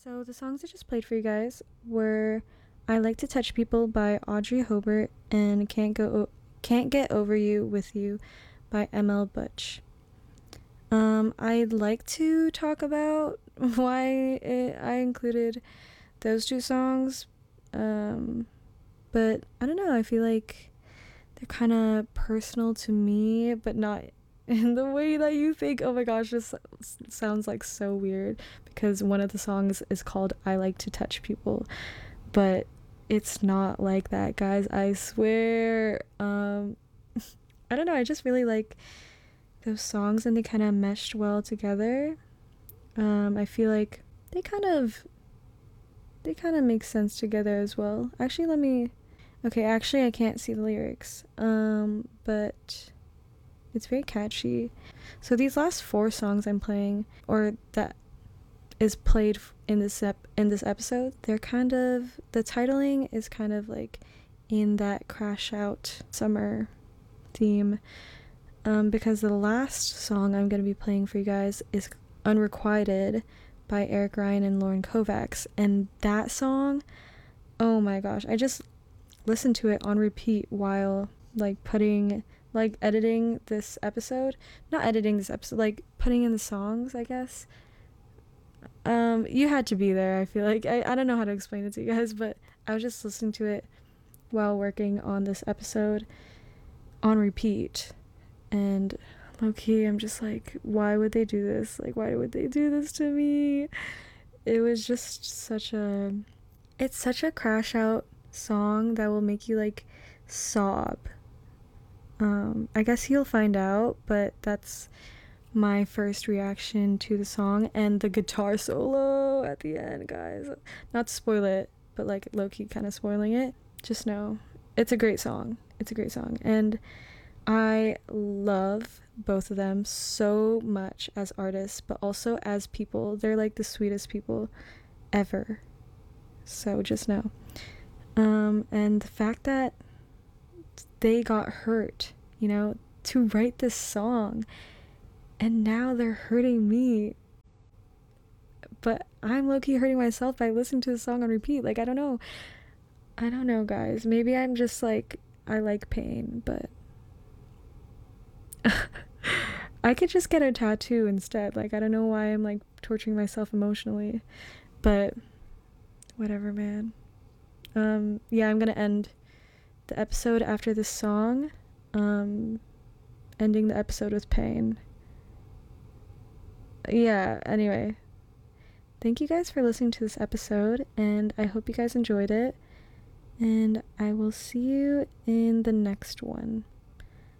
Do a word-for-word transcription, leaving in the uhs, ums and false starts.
So the songs I just played for you guys were "I Like to Touch People" by Audrey Hobart and "Can't Go o- Can't Get Over You with You" by M L Butch. Um, I'd like to talk about why it, I included those two songs, um, but I don't know. I feel like they're kind of personal to me, but not in the way that you think. Oh my gosh, this s- sounds like so weird because one of the songs is called "I Like to Touch People," but it's not like that, guys. I swear. Um, I don't know. I just really like those songs and they kind of meshed well together. Um, I feel like they kind of they kind of make sense together as well. Actually, let me. Okay, actually, I can't see the lyrics. Um, but it's very catchy. So these last four songs I'm playing, or that is played in this ep- in this episode, they're kind of the titling is kind of like in that crash out summer theme. Um, because the last song I'm gonna be playing for you guys is "Unrequited" by Eric Ryan and Lauren Kovacs, and that song, oh my gosh, I just listened to it on repeat while like putting like editing this episode not editing this episode like putting in the songs, I guess. Um you had to be there. I feel like I, I don't know how to explain it to you guys, but I was just listening to it while working on this episode on repeat, and low-key I'm just like, why would they do this? Like, why would they do this to me? It was just such a it's such a crash out song that will make you like sob. Um, I guess you'll find out, but that's my first reaction to the song and the guitar solo at the end, guys. Not to spoil it, but like low key kind of spoiling it. Just know it's a great song. It's a great song. And I love both of them so much as artists, but also as people. They're like the sweetest people ever. So just know. Um, and the fact that they got hurt, you know, to write this song, and now they're hurting me, but I'm low-key hurting myself by listening to the song on repeat. Like, I don't know. I don't know, guys. Maybe I'm just like, I like pain, but I could just get a tattoo instead. Like, I don't know why I'm like torturing myself emotionally, but whatever, man. Um, yeah, I'm gonna end the episode after this song. Um, ending the episode with pain. Yeah, anyway. Thank you guys for listening to this episode, and I hope you guys enjoyed it. And I will see you in the next one.